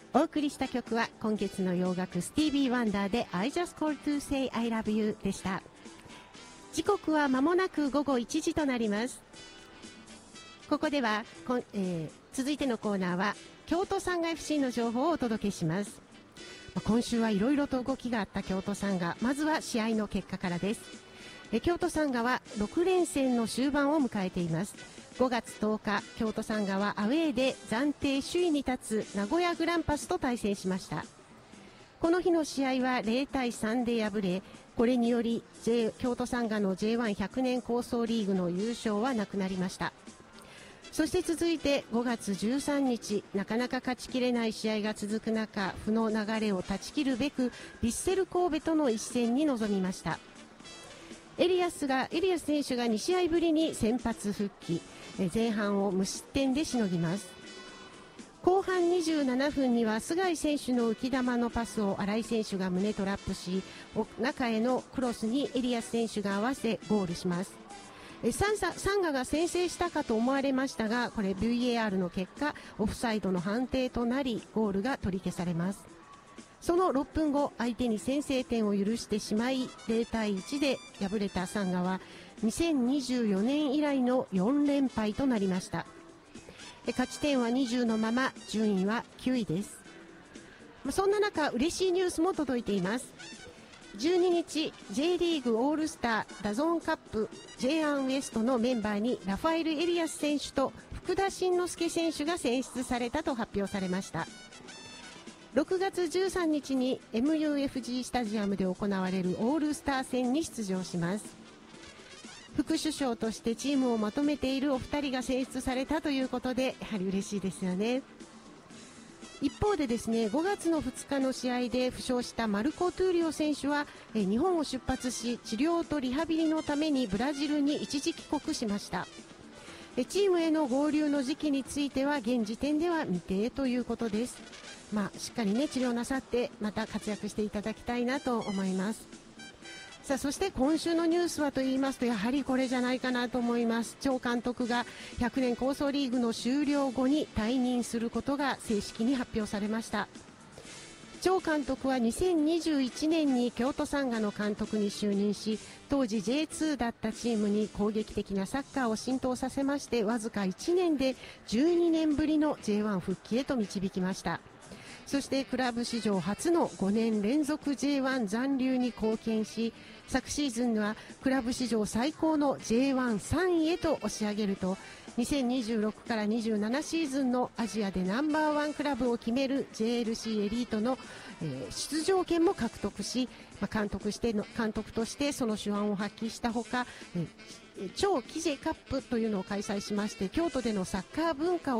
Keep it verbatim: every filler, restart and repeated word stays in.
お送りした曲は今月の洋楽スティービー・ワンダーで I just called to say I love you でした。時刻は間もなく午後いちじとなります。ここではこ、えー、続いてのコーナーは京都サンガ エフシー の情報をお届けします。今週はいろいろと動きがあった京都サンガ、まずは試合の結果からです。え京都サンガはろく連戦の終盤を迎えています。ごがつとおか、京都サンガはアウェーで暫定首位に立つ名古屋グランパスと対戦しました。この日の試合はゼロたいさんで敗れ、これにより、J、京都サンガの ジェイワンひゃく 年構想リーグの優勝はなくなりました。そして続いてごがつじゅうさんにち、なかなか勝ちきれない試合が続く中、負の流れを断ち切るべくヴィッセル神戸との一戦に臨みました。エリアスがエリアス選手がにしあいぶりに先発復帰、前半を無失点でしのぎます。後半にじゅうななふんには須貝選手の浮き球のパスを新井選手が胸トラップし、中へのクロスにエリアス選手が合わせゴールします。サンササンガが先制したかと思われましたが、これ ブイエーアール の結果オフサイドの判定となりゴールが取り消されます。そのろっぷんご、相手に先制点を許してしまいゼロたいいちで敗れたサンガはにせんにじゅうよねん以来のよんれんぱいとなりました。勝ち点はにじゅうのまま順位はきゅういです。そんな中、嬉しいニュースも届いています。じゅうににち J リーグオールスターダゾーンカップ ジェイワン ウエストのメンバーにラファエル・エリアス選手と福田慎之介選手が選出されたと発表されました。ろくがつじゅうさんにちに エムユーエフジー スタジアムで行われるオールスター戦に出場します。副主将としてチームをまとめているお二人が選出されたということで、やはり嬉しいですよね。一方でですね、ごがつのふつかの試合で負傷したマルコ・トゥーリオ選手はえ日本を出発し、治療とリハビリのためにブラジルに一時帰国しました。えチームへの合流の時期については現時点では未定ということです。まあ、しっかりね治療なさってまた活躍していただきたいなと思います。さあ、そして今週のニュースはと言いますと、やはりこれじゃないかなと思います。張監督がひゃくねん構想リーグの終了後に退任することが正式に発表されました。張監督はにせんにじゅういちねんに京都サンガの監督に就任し、当時 ジェイツー だったチームに攻撃的なサッカーを浸透させまして、わずかいちねんでじゅうにねんぶりの ジェイワン 復帰へと導きました。そしてクラブ史上初のごねんれんぞく ジェイワン 残留に貢献し、昨シーズンはクラブ史上最高の ジェイワンさんいへと押し上げると、にせんにじゅうろくからにじゅうななシーズンのアジアでナンバーワンクラブを決める ジェイエルシー エリートの、えー、出場権も獲得し、まあ、監督しての監督としてその手腕を発揮したほか、えー超キジェカップというのを開催しまして、京都でのサッカー文化を